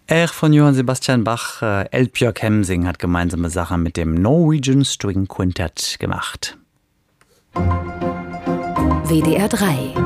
Er von Johann Sebastian Bach, Elbjörg Hemsing hat gemeinsame Sachen mit dem Norwegian String Quintet gemacht. WDR 3.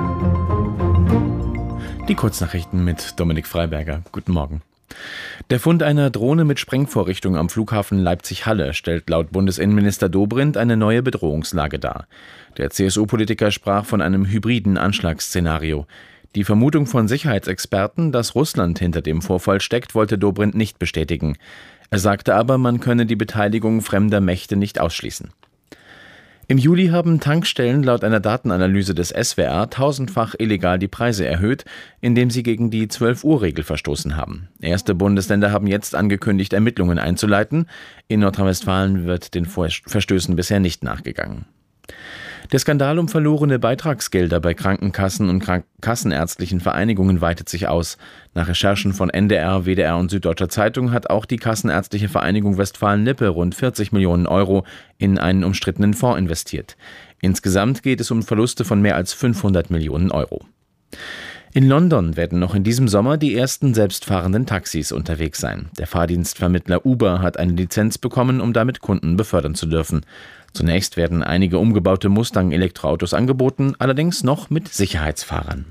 Die Kurznachrichten mit Dominik Freiberger. Guten Morgen. Der Fund einer Drohne mit Sprengvorrichtung am Flughafen Leipzig-Halle stellt laut Bundesinnenminister Dobrindt eine neue Bedrohungslage dar. Der CSU-Politiker sprach von einem hybriden Anschlagsszenario. Die Vermutung von Sicherheitsexperten, dass Russland hinter dem Vorfall steckt, wollte Dobrindt nicht bestätigen. Er sagte aber, man könne die Beteiligung fremder Mächte nicht ausschließen. Im Juli haben Tankstellen laut einer Datenanalyse des SWR tausendfach illegal die Preise erhöht, indem sie gegen die 12-Uhr-Regel verstoßen haben. Erste Bundesländer haben jetzt angekündigt, Ermittlungen einzuleiten. In Nordrhein-Westfalen wird den Verstößen bisher nicht nachgegangen. Der Skandal um verlorene Beitragsgelder bei Krankenkassen und kassenärztlichen Vereinigungen weitet sich aus. Nach Recherchen von NDR, WDR und Süddeutscher Zeitung hat auch die Kassenärztliche Vereinigung Westfalen-Lippe rund 40 Millionen Euro in einen umstrittenen Fonds investiert. Insgesamt geht es um Verluste von mehr als 500 Millionen Euro. In London werden noch in diesem Sommer die ersten selbstfahrenden Taxis unterwegs sein. Der Fahrdienstvermittler Uber hat eine Lizenz bekommen, um damit Kunden befördern zu dürfen. Zunächst werden einige umgebaute Mustang-Elektroautos angeboten, allerdings noch mit Sicherheitsfahrern.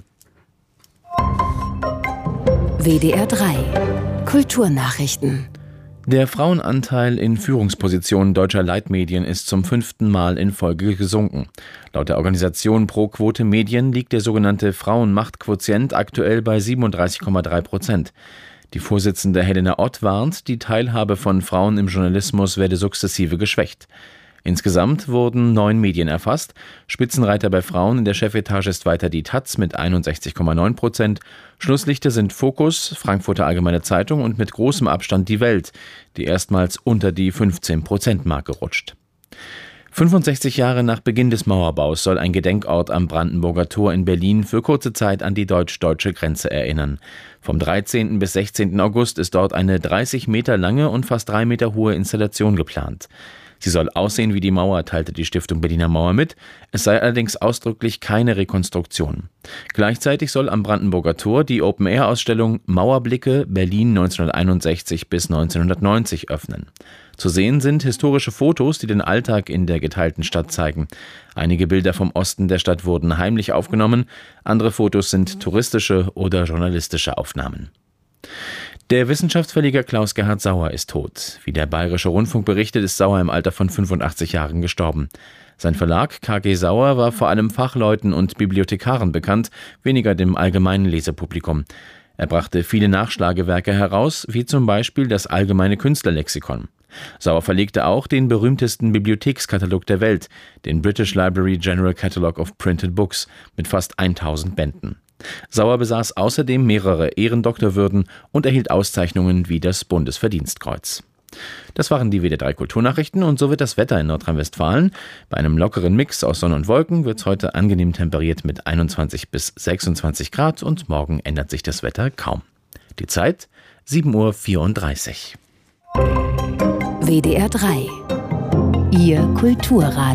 WDR 3. Kulturnachrichten. Der Frauenanteil in Führungspositionen deutscher Leitmedien ist zum 5. Mal in Folge gesunken. Laut der Organisation Pro Quote Medien liegt der sogenannte Frauenmachtquotient aktuell bei 37,3%. Die Vorsitzende Helena Ott warnt, die Teilhabe von Frauen im Journalismus werde sukzessive geschwächt. Insgesamt wurden 9 Medien erfasst. Spitzenreiter bei Frauen in der Chefetage ist weiter die taz mit 61,9%. Schlusslichter sind Focus, Frankfurter Allgemeine Zeitung und mit großem Abstand die Welt, die erstmals unter die 15%-Marke rutscht. 65 Jahre nach Beginn des Mauerbaus soll ein Gedenkort am Brandenburger Tor in Berlin für kurze Zeit an die deutsch-deutsche Grenze erinnern. Vom 13. bis 16. August ist dort eine 30 Meter lange und fast 3 Meter hohe Installation geplant. Sie soll aussehen wie die Mauer, teilte die Stiftung Berliner Mauer mit. Es sei allerdings ausdrücklich keine Rekonstruktion. Gleichzeitig soll am Brandenburger Tor die Open-Air-Ausstellung Mauerblicke Berlin 1961 bis 1990 öffnen. Zu sehen sind historische Fotos, die den Alltag in der geteilten Stadt zeigen. Einige Bilder vom Osten der Stadt wurden heimlich aufgenommen, andere Fotos sind touristische oder journalistische Aufnahmen. Der Wissenschaftsverleger Klaus-Gerhard Sauer ist tot. Wie der Bayerische Rundfunk berichtet, ist Sauer im Alter von 85 Jahren gestorben. Sein Verlag KG Sauer war vor allem Fachleuten und Bibliothekaren bekannt, weniger dem allgemeinen Leserpublikum. Er brachte viele Nachschlagewerke heraus, wie zum Beispiel das Allgemeine Künstlerlexikon. Sauer verlegte auch den berühmtesten Bibliothekskatalog der Welt, den British Library General Catalogue of Printed Books, mit fast 1000 Bänden. Sauer besaß außerdem mehrere Ehrendoktorwürden und erhielt Auszeichnungen wie das Bundesverdienstkreuz. Das waren die WDR 3 Kulturnachrichten und so wird das Wetter in Nordrhein-Westfalen. Bei einem lockeren Mix aus Sonne und Wolken wird es heute angenehm temperiert mit 21 bis 26 Grad und morgen ändert sich das Wetter kaum. Die Zeit 7:34 Uhr. WDR 3. Ihr Kulturradio.